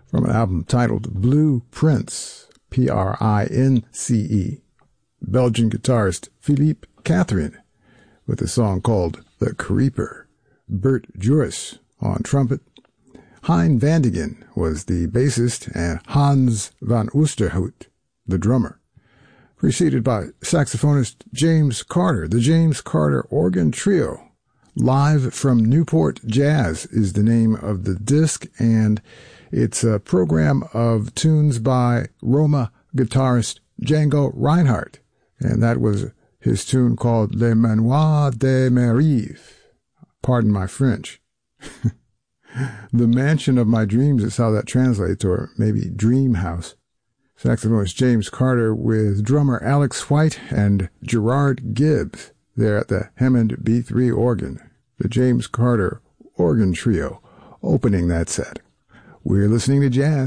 from an album titled Blue Prince, Prince. Belgian guitarist Philippe Catherine with a song called The Creeper. Bert Juris on trumpet. Hein Vandigen was the bassist and Hans van Oosterhout the drummer. Preceded by saxophonist James Carter. The James Carter Organ Trio. Live from Newport Jazz is the name of the disc, and it's a program of tunes by Roma guitarist Django Reinhardt, and that was his tune called Le Manoir de Mérive. Pardon my French. The Mansion of My Dreams is how that translates, or maybe Dream House. Saxophonist James Carter with drummer Alex White and Gerard Gibbs there at the Hammond B3 organ. The James Carter Organ Trio opening that set. We're listening to jazz.